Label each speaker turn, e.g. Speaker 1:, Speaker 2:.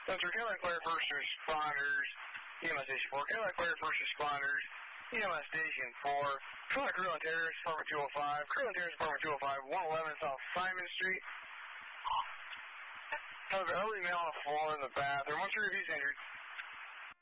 Speaker 1: Center, Cadillac Fire First Responders, EMS Station 4, Cadillac Fire First Responders, EMS Station 4, Cadillac Crew Terrace, Department 205, Crew Terrace, Department 205, 111 South Simon Street. However, elderly male on the floor in the bathroom. What's your reviews injured?